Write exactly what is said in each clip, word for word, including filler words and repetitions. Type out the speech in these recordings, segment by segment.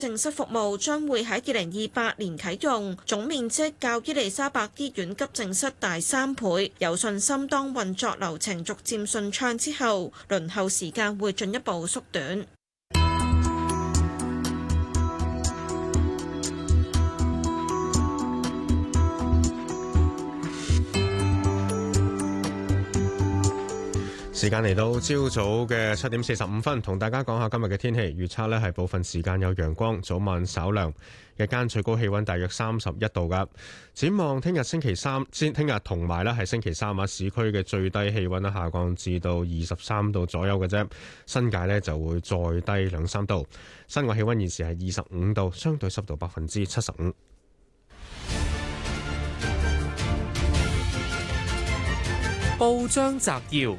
症室服務將會喺二零二八年啟用，總面積較伊利沙伯醫院急症室大三倍，有信心當運作流程逐漸順暢之後，輪候時間會進一步縮短。 時間嚟到朝早嘅七點四十五分，同大家講下今日嘅天氣預測呢，係部分時間有陽光，早晚稍涼，日間最高氣溫大約三十一度噶。展望聽日星期三，先聽日同埋呢係星期三啊，市區嘅最低氣溫呢下降至到二十三度左右嘅啫，新界呢就會再低兩三度。室外氣溫現時係二十五度，相對濕度百分之七十五。 報章摘要。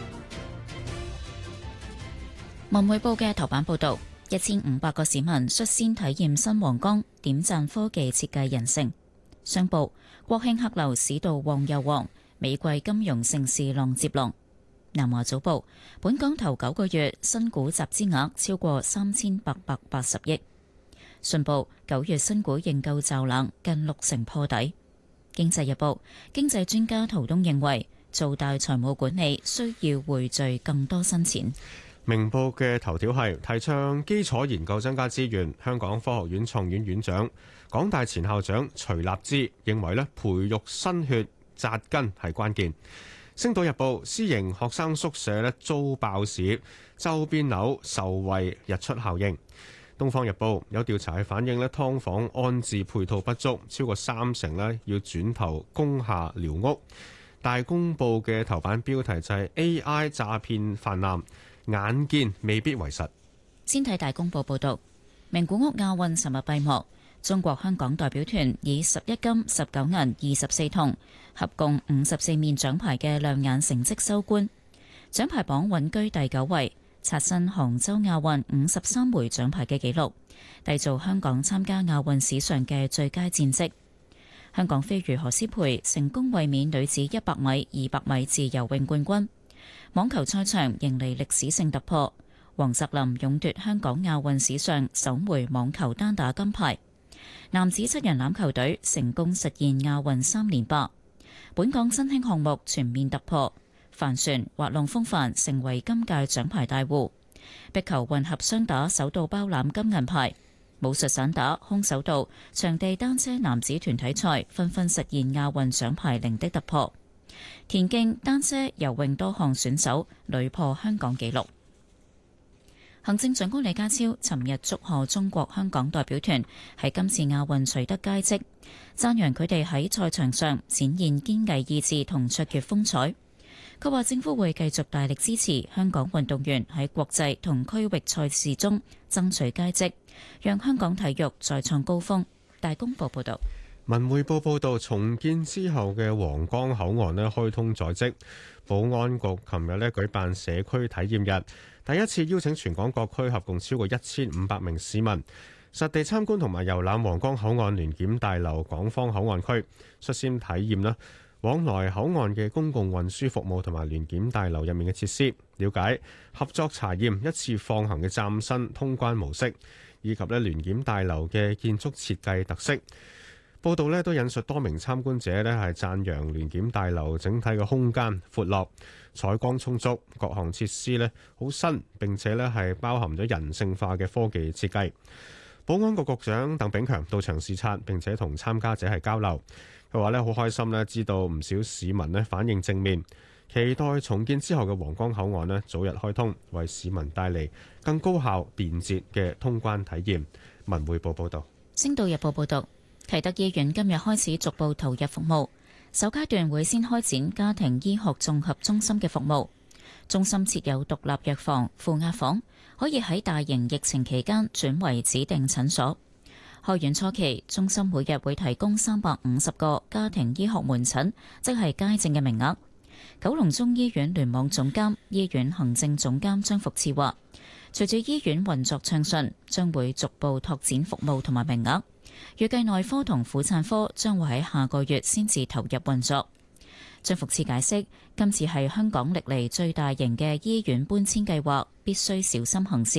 文匯報嘅頭版報道，一千五百個市民率先體驗新皇崗，點讚科技設計人性。商報，國慶客流市道旺又旺，美季金融盛事浪接浪。南華早報，本港頭九個月新股集資額超過三千八百八十億。信報，九月新股認購驟冷，近六成破底。經濟日報，經濟專家陶冬認為，做大財務管理需要匯聚更多新錢。 明報嘅頭條係提倡基礎研究增加資源，香港科學院創院院長、港大前校長徐立之認為咧，培育新血扎根係關鍵。星島日報，私營學生宿舍咧遭爆市，周邊樓受惠日出效應。東方日報，有調查係反映咧劏房安置配套不足，超過三成咧要轉投工廈寮屋。大公報嘅頭版標題就係 A I 詐騙泛濫，眼見未必為實。 先睇大公報報導，名古屋亞運尋日閉幕，中國香港代表團以十一金、十九銀、二十四銅，合共五十四面獎牌嘅亮眼成績收官，獎牌榜穩居第九位，刷新杭州亞運五十三枚獎牌嘅紀錄，締造香港參加亞運史上嘅最佳戰績。香港飛魚何詩蓓成功衛冕女子一百米、二百米自由泳冠軍。網球賽場迎嚟歷史性突破，黃澤林勇奪香港亞運史上首枚網球單打金牌。男子七人欖球隊成功實現亞運三連霸。本港新興項目全面突破，帆船、滑浪風帆成為今屆獎牌大戶。壁球混合雙打首度包攬金銀牌。武術散打、空手道、場地單車男子團體賽紛紛實現亞運獎牌零的突破。田徑、單車、游泳多項選手屢破香港紀錄。行政長官李家超尋日祝賀中國香港代表團喺今次亞運取得佳績，讚揚佢哋喺賽場上展現堅毅意志同卓越風采。佢話政府會繼續大力支持香港運動員喺國際同區域賽事中爭取佳績，讓香港體育再創高峰。大公報報道。 文匯報報道，重建之後嘅皇崗口岸咧開通在即，保安局琴日咧舉辦社區體驗日，第一次邀請全港各區合共超過一千五百名市民實地參觀同埋遊覽皇崗口岸聯檢大樓港方口岸區，率先體驗啦往來口岸嘅公共運輸服務同埋聯檢大樓入面嘅設施，了解合作查驗一次放行嘅嶄新通關模式，以及咧聯檢大樓嘅建築設計特色。報道咧都引述多名參觀者咧係讚揚聯檢大樓整體嘅空間闊落、採光充足，各項設施咧好新，並且咧係包含咗人性化嘅科技設計。保安局局長鄧炳強到場視察，並且同參加者係交流。佢話咧好開心咧，知道唔少市民咧反應正面，期待重建之後嘅皇崗口岸咧早日開通，為市民帶嚟更高效便捷嘅通關體驗。文匯報報道。 星島日報報道。啟德醫院今日開始逐步投入服務，首階段會先開展家庭醫學綜合中心嘅服務。中心設有獨立藥房、負壓房，可以喺大型疫情期間轉為指定診所。開院初期，中心每日會提供三百五十個家庭醫學門診，即係街症嘅名額。九龍中醫院聯網總監、醫院行政總監張福賜話，隨住醫院運作暢順，將會逐步拓展服務同埋名額。預計內科同婦產科將會喺下個月先至投入運作。張福賜解釋，今次係香港歷嚟最大型嘅醫院搬遷計劃，必須小心行事。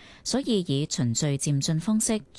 所以以循序漸進方式